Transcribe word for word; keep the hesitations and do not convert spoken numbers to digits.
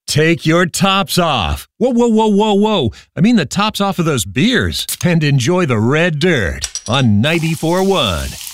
Take your tops off. Whoa, whoa, whoa, whoa, whoa. I mean the tops off of those beers. And enjoy the red dirt on ninety-four point one